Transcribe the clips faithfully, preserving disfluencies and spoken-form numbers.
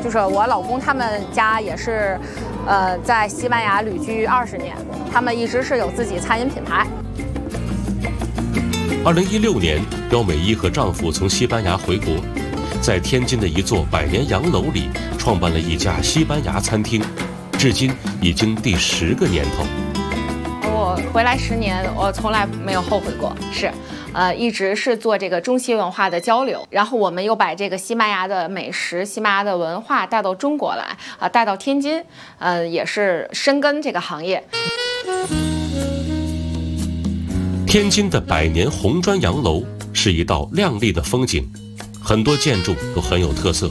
就是我老公他们家也是，呃，在西班牙旅居二十年，他们一直是有自己餐饮品牌。 二零一六年，刁美一和丈夫从西班牙回国，在天津的一座百年洋楼里创办了一家西班牙餐厅，至今已经第十个年头。 我回来十年，我从来没有后悔过，是，呃，一直是做这个中西文化的交流，然后我们又把这个西班牙的美食、西班牙的文化带到中国来，啊、呃，带到天津，呃，也是深耕这个行业。 天津的百年红砖洋楼是一道亮丽的风景，很多建筑都很有特色。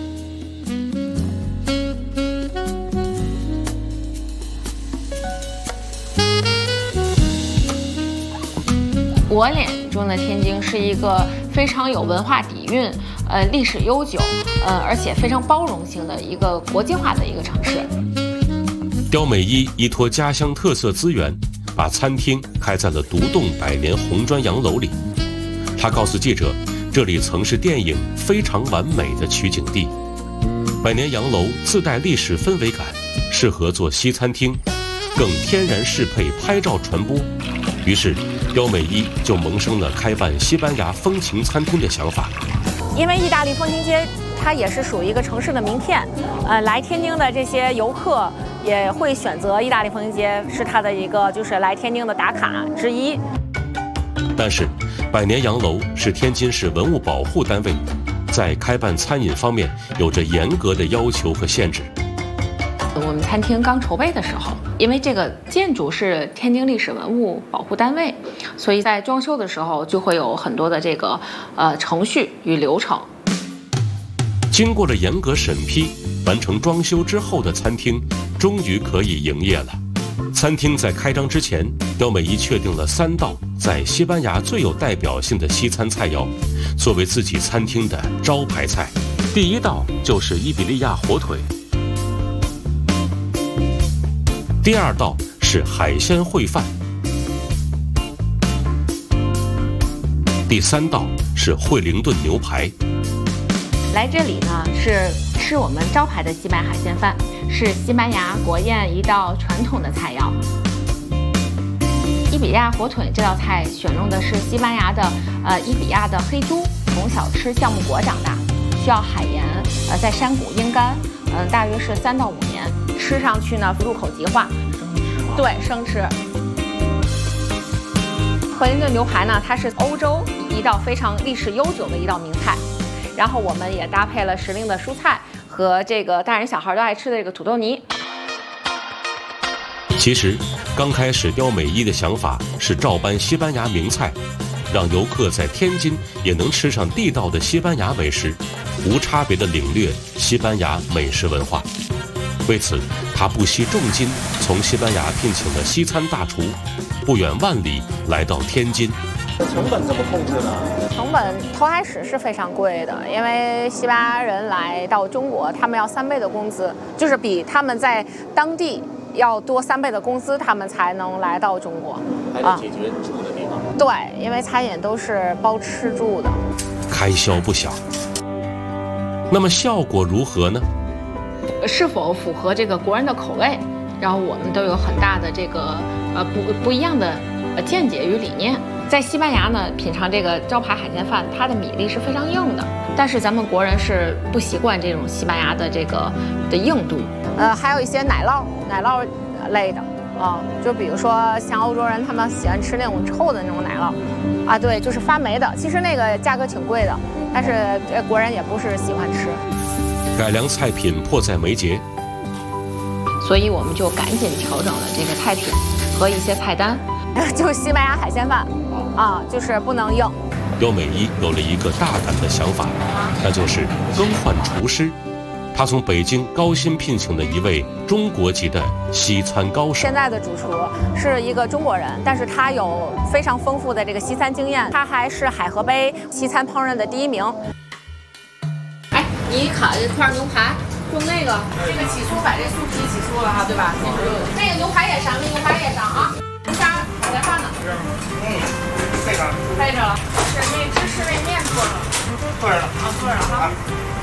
我眼中的天津是一个非常有文化底蕴、呃历史悠久、呃而且非常包容性的一个国际化的一个城市。 刁美一依托家乡特色资源，把餐厅开在了独栋百年红砖洋楼里。他告诉记者，这里曾是电影《非常完美》的取景地。百年洋楼自带历史氛围感，适合做西餐厅，更天然适配拍照传播。于是刁美一就萌生了开办西班牙风情餐厅的想法。 因为意大利风情街它也是属于一个城市的名片，呃，来天津的这些游客也会选择意大利风情街，是它的一个就是来天津的打卡之一。 但是百年洋楼是天津市文物保护单位，在开办餐饮方面有着严格的要求和限制。 我们餐厅刚筹备的时候，因为这个建筑是天津历史文物保护单位，所以在装修的时候就会有很多的这个呃程序与流程。 经过了严格审批，完成装修之后的餐厅终于可以营业了。餐厅在开张之前，刁美一确定了三道在西班牙最有代表性的西餐菜肴，作为自己餐厅的招牌菜。第一道就是伊比利亚火腿，第二道是海鲜烩饭，第三道是惠灵顿牛排。 来这里呢是吃我们招牌的西班牙海鲜饭，是西班牙国宴一道传统的菜肴。伊比利亚火腿这道菜选用的是西班牙的呃伊比利亚的黑猪，从小吃橡木果长大，需要海盐呃在山谷阴干，嗯、呃、大约是三到五年，吃上去呢入口即化。对，生吃。惠灵顿牛排呢，它是欧洲一道非常历史悠久的一道名菜。然后我们也搭配了时令的蔬菜和这个大人小孩都爱吃的这个土豆泥。 其实刚开始刁美一的想法是照搬西班牙名菜，让游客在天津也能吃上地道的西班牙美食，无差别地领略西班牙美食文化。为此他不惜重金从西班牙聘请了西餐大厨，不远万里来到天津。 成本怎么控制呢？ 成本头开始是非常贵的，因为西班牙人来到中国，他们要三倍的工资，就是比他们在当地要多三倍的工资，他们才能来到中国。 还得解决住的地方。啊、 对，因为餐饮都是包吃住的， 开销不小。那么效果如何呢？ 是否符合这个国人的口味？然后我们都有很大的这个呃不不一样的呃见解与理念。在西班牙呢，品尝这个招牌海鲜饭，它的米粒是非常硬的，但是咱们国人是不习惯这种西班牙的这个的硬度。呃，还有一些奶酪、奶酪类的啊，就比如说像欧洲人，他们喜欢吃那种臭的那种奶酪，啊，对，就是发霉的。其实那个价格挺贵的，但是呃国人也不是喜欢吃。 改良菜品迫在眉睫， 所以我们就赶紧调整了这个菜品和一些菜单，就是西班牙海鲜饭。啊，就是不能硬。 刁美一有了一个大胆的想法，那就是更换厨师。他从北京高薪聘请了一位中国籍的西餐高手。 现在的主厨是一个中国人，但是他有非常丰富的这个西餐经验，他还是海河杯西餐烹饪的第一名。哎，你烤这块牛排用那个这个起酥，把这酥皮起酥了哈，对吧？那个牛排也上，那牛排也上啊。龙虾海鲜饭呢？嗯。配着了，是那芝士那面做了，做着了啊，做着了哈。